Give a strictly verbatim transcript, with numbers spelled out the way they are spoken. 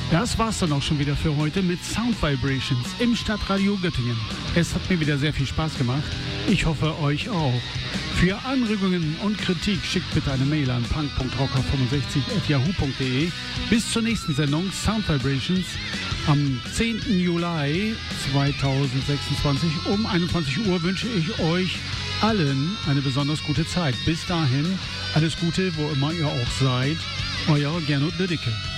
Das war's dann auch schon wieder für heute mit Sound Vibrations im Stadtradio Göttingen. Es hat mir wieder sehr viel Spaß gemacht. Ich hoffe, euch auch. Für Anregungen und Kritik schickt bitte eine Mail an punk punkt rocker fünfundsechzig at yahoo punkt de. Bis zur nächsten Sendung Sound Vibrations am zehnten Juli zweitausendsechsundzwanzig um einundzwanzig Uhr wünsche ich euch allen eine besonders gute Zeit. Bis dahin, alles Gute, wo immer ihr auch seid. Euer Gernot Lüdecke.